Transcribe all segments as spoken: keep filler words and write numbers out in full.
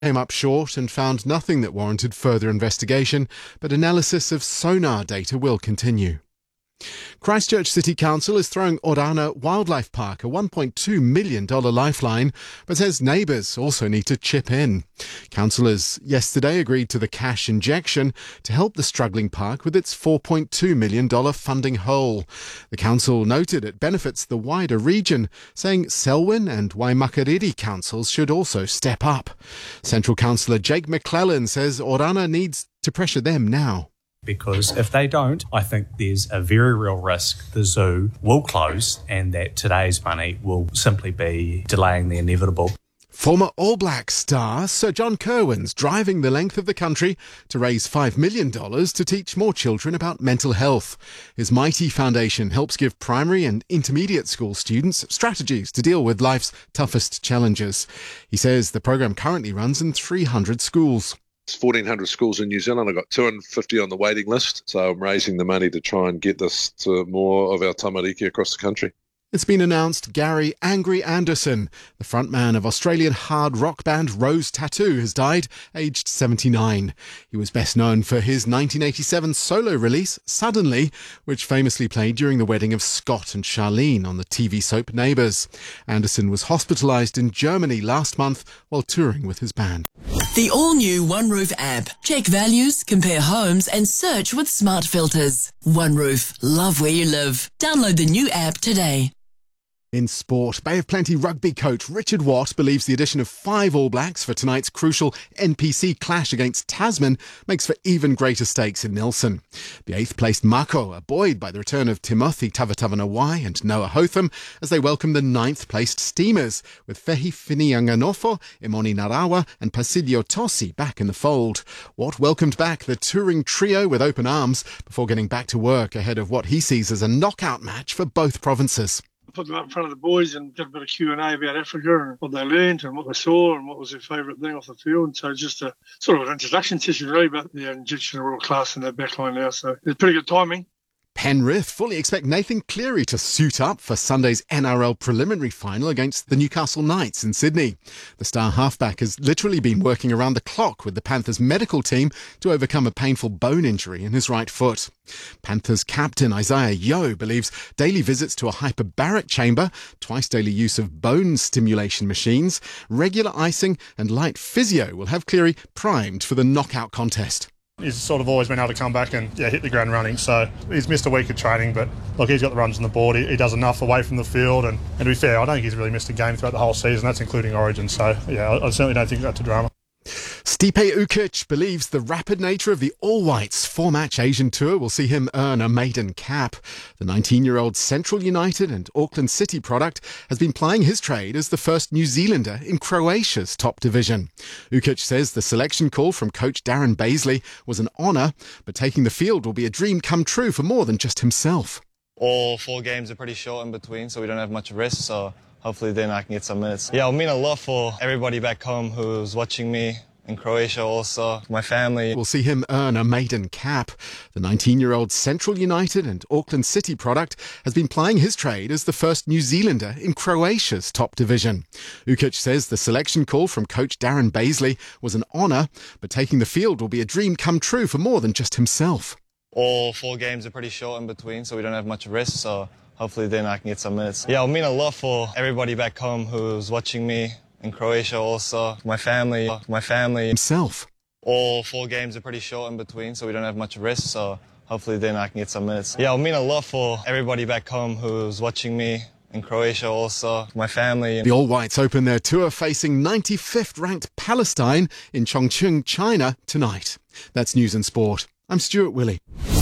came up short and found nothing that warranted further investigation, but analysis of sonar data will continue. Christchurch City Council is throwing Orana Wildlife Park a one point two million dollars lifeline, but says neighbours also need to chip in. Councillors yesterday agreed to the cash injection to help the struggling park with its four point two million dollars funding hole. The council noted it benefits the wider region, saying Selwyn and Waimakariri councils should also step up. Central Councillor Jake McClellan says Orana needs to pressure them now. Because if they don't, I think there's a very real risk the zoo will close and that today's money will simply be delaying the inevitable. Former All Black star Sir John Kirwan's driving the length of the country to raise five million dollars to teach more children about mental health. His Mighty Foundation helps give primary and intermediate school students strategies to deal with life's toughest challenges. He says the program currently runs in three hundred schools. It's fourteen hundred schools in New Zealand. I've got two hundred fifty on the waiting list. So I'm raising the money to try and get this to more of our tamariki across the country. It's been announced Gary Angry Anderson, the frontman of Australian hard rock band Rose Tattoo, has died, aged seventy-nine. He was best known for his nineteen eighty-seven solo release, Suddenly, which famously played during the wedding of Scott and Charlene on the T V soap Neighbours. Anderson was hospitalised in Germany last month while touring with his band. The all-new OneRoof app. Check values, compare homes and search with smart filters. OneRoof. Love where you live. Download the new app today. In sport, Bay of Plenty rugby coach Richard Watt believes the addition of five All Blacks for tonight's crucial N P C clash against Tasman makes for even greater stakes in Nelson. The eighth-placed Mako are buoyed by the return of Timothy Tavatavanawai and Noah Hotham as they welcome the ninth-placed Steamers, with Fehi Finianganofo, Imoni Narawa and Pasilio Tosi back in the fold. Watt welcomed back the touring trio with open arms before getting back to work ahead of what he sees as a knockout match for both provinces. Put them up in front of the boys and did a bit of Q and A about Africa and what they learned and what they saw and what was their favourite thing off the field. So just a sort of an introduction session really, but the injection of real class in their backline now. So it's pretty good timing. Penrith fully expect Nathan Cleary to suit up for Sunday's N R L preliminary final against the Newcastle Knights in Sydney. The star halfback has literally been working around the clock with the Panthers medical team to overcome a painful bone injury in his right foot. Panthers captain Isaiah Yeo believes daily visits to a hyperbaric chamber, twice daily use of bone stimulation machines, regular icing and light physio will have Cleary primed for the knockout contest. He's sort of always been able to come back and yeah, hit the ground running. So he's missed a week of training, but look, he's got the runs on the board. He, he does enough away from the field. And, and to be fair, I don't think he's really missed a game throughout the whole season. That's including Origin. So yeah, I, I certainly don't think that's a drama. Stipe Ukic believes the rapid nature of the All Whites four-match Asian tour will see him earn a maiden cap. The nineteen-year-old Central United and Auckland City product has been plying his trade as the first New Zealander in Croatia's top division. Ukic says the selection call from coach Darren Baisley was an honour, but taking the field will be a dream come true for more than just himself. All four games are pretty short in between, so we don't have much rest, so hopefully then I can get some minutes. Yeah, it'll mean a lot for everybody back home who's watching me in Croatia, also my family. We'll see him earn a maiden cap. The nineteen-year-old Central United and Auckland City product has been plying his trade as the first New Zealander in Croatia's top division. Ukic says the selection call from coach Darren Baisley was an honour, but taking the field will be a dream come true for more than just himself. All four games are pretty short in between, so we don't have much rest, so hopefully then I can get some minutes. Yeah, it'll mean a lot for everybody back home who's watching me in Croatia, also my family, my family. Himself. All four games are pretty short in between, so we don't have much rest, so hopefully then I can get some minutes. Yeah, it'll mean a lot for everybody back home who's watching me in Croatia, also my family. The All Whites open their tour facing ninety-fifth ranked Palestine in Chongqing, China tonight. That's News and Sport. I'm Stuart Willey.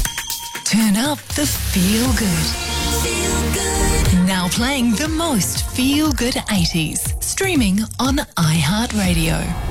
Turn up the feel good. Feel good. Now playing the most feel good eighties. Streaming on iHeartRadio.